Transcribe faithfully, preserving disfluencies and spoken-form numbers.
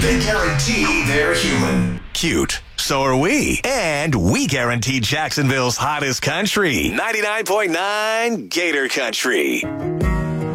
they guarantee they're human. Cute. So are we. And we guarantee Jacksonville's hottest country. ninety-nine point nine Gator Country.